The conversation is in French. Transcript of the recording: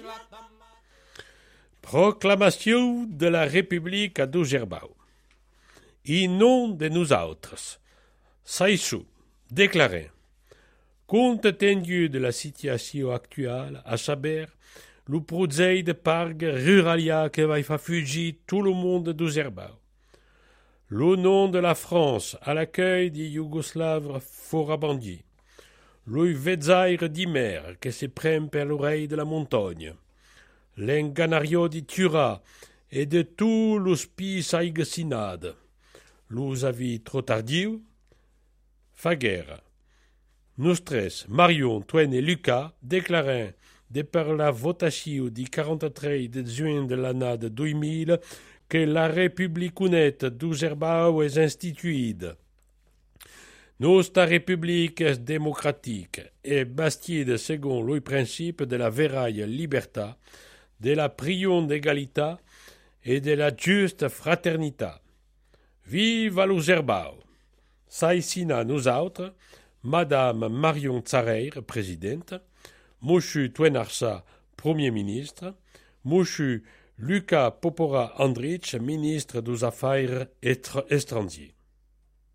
Proclamation de la République à d'Ugerbau. In nom de nosaltres, saïsou, déclaré, compte tenu de la situation actuelle, à saber, le projet de parc ruralia que va faire fugir tout le monde d'Ugerbau. Le nom de la France à l'accueil des Yougoslaves forabandis. Le vezzaire d'Imer qui se prend per l'oreille de la montagne. L'enganario di Tura et de tout l'hospice aiguesinade. Los avis trop tardiu, Faguerre. Nostres, Marion, Twain et Lucas déclarent de par la votació di 43 de juin de l'année 2000 que la République honnête d'Ugerbau est instituïde. Nostra République est démocratique et bastide selon le principe de la veraille liberté, de la prion d'égalité et de la juste fraternité. Vive l'Ugerbau! Saïsina nous autres, Madame Marion Tsareir, présidente, Moshu Twenarsa, Premier ministre, Moshu Luca Popora Andrich, ministre des Affaires étrangères.